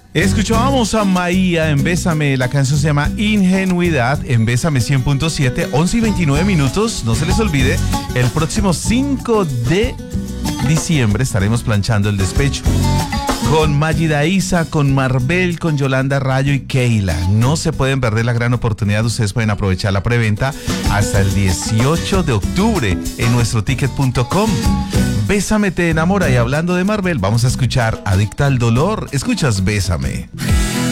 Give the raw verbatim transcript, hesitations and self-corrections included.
Escuchábamos a Maía en Bésame, la canción se llama Ingenuidad en Bésame cien punto siete, once y veintinueve minutos. No se les olvide, el próximo cinco de diciembre estaremos planchando el despecho con Magida Isa, con Marbel, con Yolanda Rayo y Keila. No se pueden perder la gran oportunidad. Ustedes pueden aprovechar la preventa hasta el dieciocho de octubre en nuestro ticket punto com. Bésame te enamora. Y hablando de Marbel, vamos a escuchar Adicta al Dolor. Escuchas Bésame.